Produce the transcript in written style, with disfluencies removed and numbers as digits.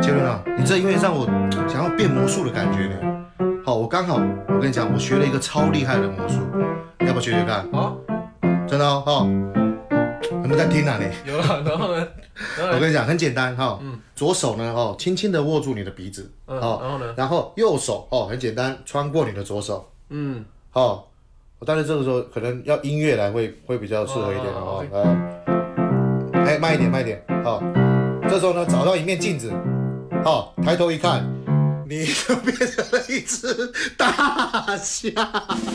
杰伦啊，你这因为让我想要变魔术的感觉呢。好，我刚好，我跟你讲，我学了一个超厉害的魔术，要不要学学看？ 啊， 真的哦，有没有在听啊你？ 有了，然后呢？ 我跟你讲，很简单哈。 嗯左手呢，轻轻的握住你的鼻子， 然后呢？ 然后右手很简单，穿过你的左手，但是这个时候可能要音乐来会比较适合一点哦。来，慢一点，慢一点，这时候呢，找到一面镜子，抬头一看，你就变成了一只大象。